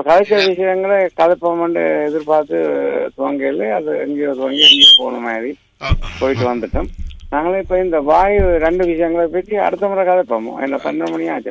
கதைச்ச விஷயங்களை கதைப்போம்னு எதிர்பார்த்து துவங்கல, அது எங்கேயோ துவங்கி எங்கேயோ போன மாதிரி போயிட்டு வந்துட்டோம். நாங்களே இப்ப இந்த வாயு 2 விஷயங்களை பற்றி அடுத்த முறை கதைப்போமோ, என்ன 12 மணி ஆச்சு.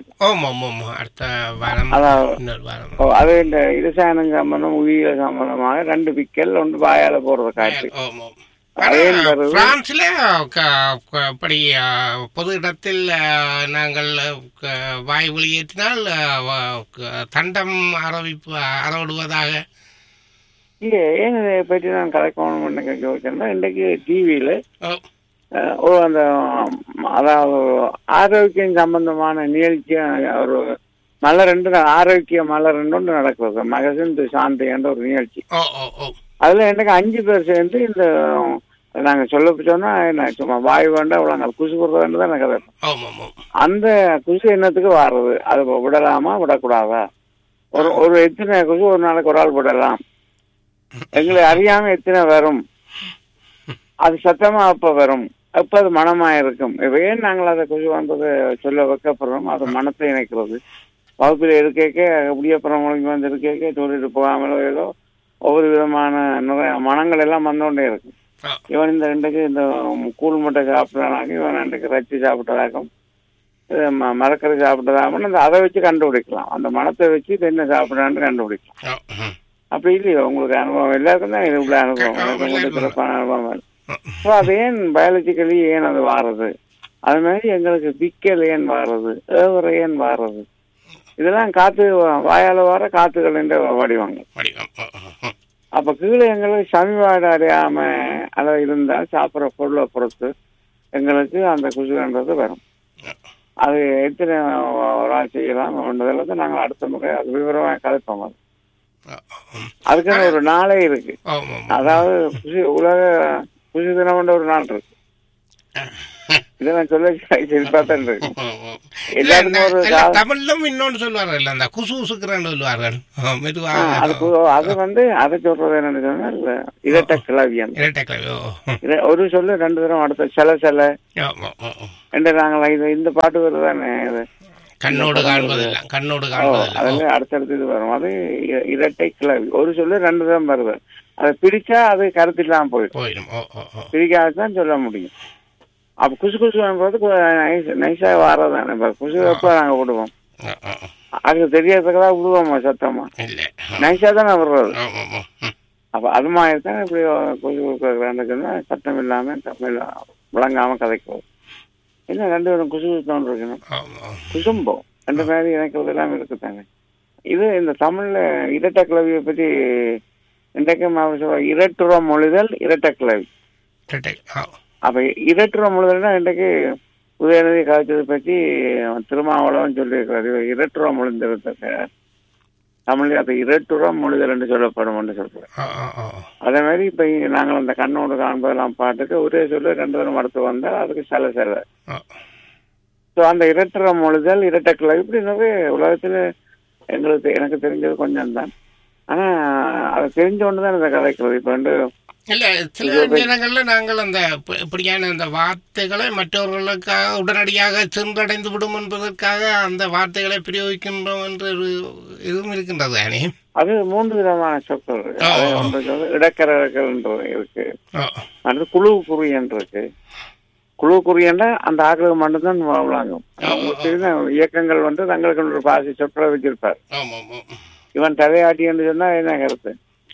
அது இந்த இரசாயனம் சம்பந்தம் உயிரியல் சம்பந்தமாக 2 விக்கல் ஒன்று வாயால போறது காற்று. பிரான்ஸ்ல அப்படி பொது இடத்தில் நாங்கள் வாயு வெளியேற்றினால் தண்டம் அறவிடுவதாக. இல்ல, ஏன் இதை பற்றி நான் கலைக்கணும் யோசிச்சேன்னா, இன்றைக்கு டிவியில அந்த அதாவது ஆரோக்கியம் சம்பந்தமான நிகழ்ச்சி ஒரு மலர் ஆரோக்கிய மலர் ஒன்று நடக்கிறது, மகசின் சாந்தி என்ற ஒரு நிகழ்ச்சி. அதுல எனக்கு 5 பேர் சேர்ந்து இந்த நாங்க சொல்ல சொன்னா என்ன சும்மா வாயு வேண்டாம் இவ்வளோ குசு போடுறதுன்னு தான் எனக்கு கதை. அந்த குசு என்னத்துக்கு வர்றது, அது விடலாமா விடக்கூடாதா, ஒரு எத்தனை குசு ஒரு நாளைக்கு ஒரு ஆள் விடலாம், எங்களை அறியாம எத்தனை வரும், அது சத்தமா அப்ப வரும், அப்ப அது மனமா இருக்கும். ஏன் நாங்கள் அதை குசு வந்ததை சொல்ல வைக்கப்படுறோம், அது மனத்தை இணைக்கிறது. வகுப்பில் இருக்க அப்படியே அப்புறம் வந்து இருக்க சொல்லிட்டு போகாமலோ ஏதோ ஒவ்வொரு விதமான நிறைய மனங்கள் எல்லாம் வந்தோண்டே இருக்கு. இவன் இந்த 2க்கு இந்த கூழ் முட்டை சாப்பிட்றானாக்க, இவன் 2க்கு ரச்சி சாப்பிட்டதாக்கும், மரக்கறி சாப்பிட்டதாகன்னு அதை வச்சு கண்டுபிடிக்கலாம். அந்த மனத்தை வச்சு என்ன சாப்பிட்றான்னு கண்டுபிடிக்கலாம். அப்படி இல்லையோ உங்களுக்கு அனுபவம் எல்லாருக்கும் தான் இது உள்ள அனுபவம், சிறப்பான அனுபவம். ஸோ அது ஏன் பயாலஜிக்கலி ஏன் அது வாடுறது, அது மாதிரி எங்களுக்கு விக்கல் ஏன் வாடுறது, ஏவரை ஏன் வாடுறது, இதெல்லாம் காத்து வாயால வர காத்துகள் என்ற வடிவங்கள். அப்ப கீழே எங்களுக்கு சமிவாடு அறியாம அதை இருந்தா சாப்பிட்ற பொருளை பொறுத்து எங்களுக்கு அந்த குசுன்றது வரும். அது எத்தனை செய்யலாம் ஒன்றதெல்லாம் நாங்கள் அடுத்த முறை அது விவரமாக கதைப்போம். அதுக்குன்னு ஒரு நாளே இருக்கு, அதாவது உலக குசு தினம் ஒரு நாள் இருக்கு. இதெல்லாம் சொல்ல தமிழ்லும் இன்னொன்று சொல்லுவார்கள், அந்த குசுக்குறான்னு சொல்லுவார்கள். அது வந்து அதை சொல்றது என்னன்னு சொன்னா இரட்டை கிளவியம். ஒரு சொல்லு 2 தரம் அடுத்த சில என்று நாங்கள் இந்த பாட்டு வருதானே கண்ணோடு அதெல்லாம் அடுத்தடுத்து இது வரும். அது இரட்டை கிளவி. ஒரு சொல்லு 2 தரம் வருது. அதை பிரிச்சா அது கருத்து இல்லாம போயிடும், பிரிக்காதான் சொல்ல முடியும். அப்ப குசு நைஸா வர்றதானே. குசு எப்ப நாங்க விடுவோம், அது தெரியாததுக்கெல்லாம் விடுவோமா சத்தமா, நைஸா தானே வர்றது. அப்ப அது மாதிரி தான் இப்படி குசு கொடுக்குறான்னு சத்தம் இல்லாம தமிழ் விளங்காம கதைக்கும். என்ன 2 பேரும் குசு குசுத்தோன்னு இருக்கணும், குசும்பம் 2 மாதிரி இணைக்கிறது எல்லாம் இருக்குதாங்க. இது இந்த தமிழ்ல இரட்டை கிளவியை பற்றி இன்றைக்கும் இரட்டுற மொழிதல் இரட்டை கிளவி. அப்ப இரட்டுற மொழிதல்னா இன்றைக்கு உதயநிதி காய்ச்சதை பற்றி திருமாவளவன் சொல்லியிருக்கிறார். இரட்டுற மொழிந்திருக்க தமிழ் அது இரட்டுற மொழிதல் என்று சொல்லப்படும் என்று சொல்றேன். அதே மாதிரி இப்ப நாங்கள் அந்த கண்ணோடு காண்பதெல்லாம் பாட்டுக்கு ஒரே சொல்லு 2 தரம் அடுத்து வந்தால் அதுக்கு சில ஸோ அந்த இரட்டுற மொழிதல் இரட்டை கிளவி இப்படி உலகத்துல எனக்கு தெரிஞ்சது கொஞ்சம் தான். ஆனா அதை தெரிஞ்ச ஒன்றுதான் இந்த கதைக்கிறது. இப்ப இல்ல சில நேரங்கள்ல நாங்கள் அந்த இப்படியான அந்த வார்த்தைகளை மற்றவர்களுக்காக உடனடியாக சென்றடைந்து விடும் என்பதற்காக அந்த வார்த்தைகளை பிரயோகிக்கின்றோம் என்று இதுவும் இருக்கின்றது. அது 3 விதமான சொற்கள் இடக்கரர்கள் இருக்கு, அடுத்து குழு குறி என்று இருக்கு. குழு குறியண்டா அந்த ஆக்களுக்கு மட்டும்தான் விளங்கும். இயக்கங்கள் வந்து தங்களுக்கு ஒரு பாசி சொற்களை வச்சிருப்பார். இவன் தலையாட்டி என்று சொன்னா என்ன கருத்து,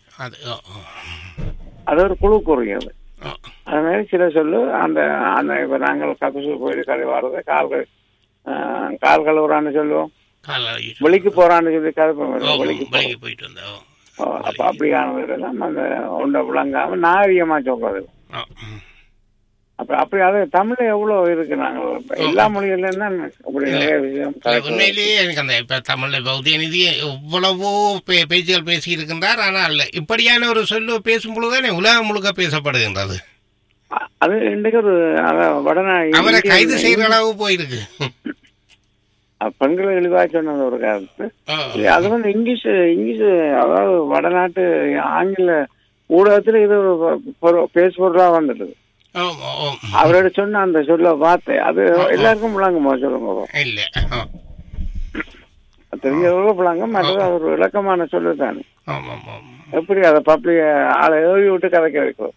அது ஒரு குழு குறியது. அது மாதிரி சில சொல்லு அந்த அந்த இப்ப நாங்கள் கக்குசு கோயில் கதை வாடுறத கால் கழுவுறான்னு சொல்லுவோம், வெளிக்கு போறான்னு சொல்லி கதை வெளிக்கு போயிட்டு வந்தோம். அப்ப அப்படியானது எல்லாம் அந்த ஒன்றை விளங்காம நாகரிகமா சொல்றது. அப்படி அது தமிழ்ல எவ்வளவு இருக்கு, நாங்கள் எல்லா மொழிகள்ல உண்மையிலேயே எனக்கு அந்த இப்ப தமிழ்ல உதயநிதி எவ்வளவோ பேச்சுகள் பேசி இருக்கின்றார். ஆனால் இப்படியான ஒரு சொல்லு பேசும் பொழுதுதானே உலகம் முழுக்க பேசப்படுகின்றது. அது இன்றைக்கு ஒரு அவரை கைது செய்யற அளவு போயிருக்கு. பெண்களை இழிவா சொன்னது ஒரு கருத்து. அது வந்து இங்கிலீஷ் அதாவது வடநாட்டு ஆங்கில ஊடகத்துல இது பேசுபொருளா வந்துடுது. அவரோட சொன்ன அந்த சொல்ல வார்த்தை அது எல்லாருக்கும் விளங்குமா சொல்லுங்க. தெரிஞ்சவர்கள் பிள்ளைங்க மற்றது அது ஒரு விளக்கமான சொல்லு தானே. ஆமாம் ஆமாம். எப்படி அதை பப்ளிக் ஆளை ஏவி விட்டு கதைக்க வைக்கும்.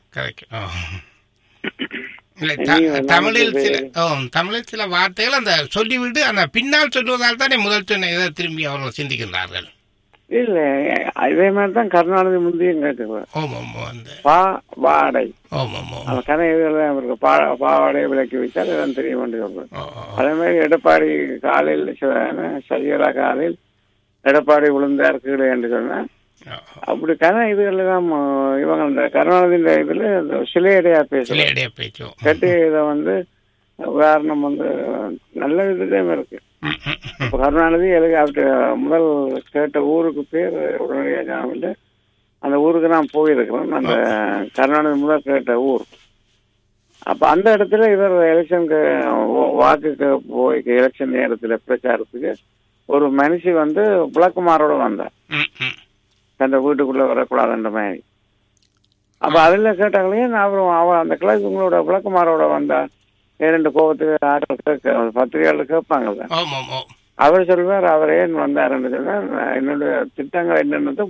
இல்லை தமிழில் சில வார்த்தைகள் அந்த சொல்லிவிட்டு அந்த பின்னால் சொல்லுவதால் தானே முதல் சொன்ன இதை திரும்பி அவர்கள் சிந்திக்கின்றார்கள். இல்ல இதே மாதிரி தான் கருணாநிதி முந்தையும் கேட்டுக்குவேன். பாவாடை அந்த கதை இருக்கு. பாவாடையை விளக்கி வைத்தால் இதான் தெரியும் என்று சொல்றேன். அதே மாதிரி எடப்பாடி காலையில் சரியா காலையில் எடப்பாடி விழுந்தார் கீழே என்று சொன்னேன். அப்படி கதை இதுல தான் இவங்க இந்த கருணாநிதி இதுல சிலையடையா பேசும் கேட்டு இதை வந்து உதாரணம் வந்து நல்ல விதத்தையும் இருக்கு. இப்ப கருணாநிதி அவர்கிட்ட முதல் கேட்ட ஊருக்கு பேர் உடனடியாக ஞாபகம். அந்த ஊருக்கு நான் போயிருக்கிறேன். அந்த கருணாநிதி முதல் கேட்ட ஊர். அப்ப அந்த இடத்துல இவர் எலெக்ஷனுக்கு வாக்குக்கு போய் எலெக்ஷன் நேரத்துல பிரச்சாரத்துக்கு ஒரு மனுஷி வந்து விளக்குமாரோட வந்தார். தன் வீட்டுக்குள்ள வரக்கூடாதுன்ற மாதிரி. அப்ப அதுல கேட்டாங்களே அப்புறம் அவ அந்த கிளாஸ் உங்களோட விளக்குமாரோட வந்தா 2 கோபத்துக்கு ஆட்கள் பத்திரிகையாளர் கேட்பாங்கல்ல. அவர் சொல்வார் அவர் ஏன் வந்தாருன்னு சொன்னார். என்னுடைய திட்டங்கள் என்னன்னு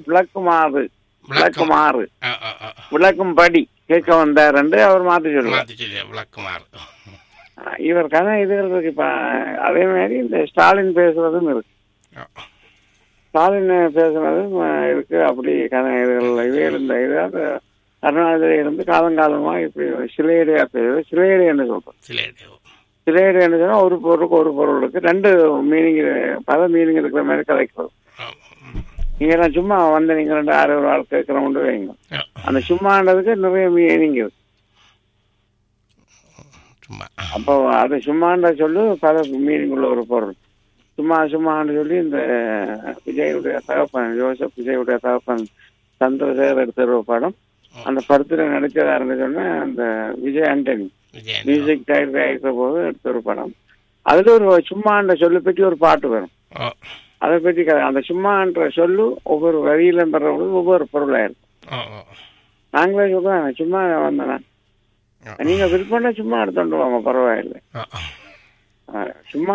விளக்கும் படி கேட்க வந்தார் என்று அவர் மாற்றி சொல்லுவார். இவர் கதை இதுகள் இருக்கு. இப்ப அதே மாதிரி இந்த ஸ்டாலின் பேசுறதும் இருக்கு. ஸ்டாலின் பேசுறதும் இருக்கு. அப்படி கதை இதுகள் இவையில் இந்த இதாவது கருணாநிதியில இருந்து காலங்காலமா இப்படி சிலையடையா பேசுறது. சிலையடை என்று சொல்றோம். சிலையடை என்று சொன்னா ஒரு பொருளுக்கு ஒரு பொருளுக்கு 2 மீனிங் பல மீனிங் இருக்கிற மாதிரி கதைக்கு. நீங்க எல்லாம் சும்மா வந்து நீங்க 2 6 ஆள் கேட்கிறோம் வைங்க. அந்த சும்மான்றதுக்கு நிறைய மீனிங் இருக்கு. அப்போ அது சும்மான்ற சொல்லு பல மீனிங் உள்ள ஒரு பொருள். சும்மான்னு சொல்லி இந்த விஜயுடைய தகப்பன் ஜோசப் விஜயுடைய தகப்பன் சந்திரசேகர் எடுத்த ஒரு படம். அந்த படத்துல நடிச்சதாருன்னு சொன்ன அந்த விஜய் ஆண்டனி மியூசிக் டைரக்டர் போது எடுத்த ஒரு படம். அதுல ஒரு சும்மான்ற சொல்லு பற்றி ஒரு பாட்டு வரும். அதை பற்றி அந்த சும்மான்ற சொல்லு ஒவ்வொரு வரியில பெறவங்களுக்கு ஒவ்வொரு பொருளா இருக்கும். நாங்களே சொல்றோம் சும்மா வந்தேன் நீங்க விருப்பம்னா சும்மா எடுத்துட்டு வாங்க பரவாயில்லை. சும்மா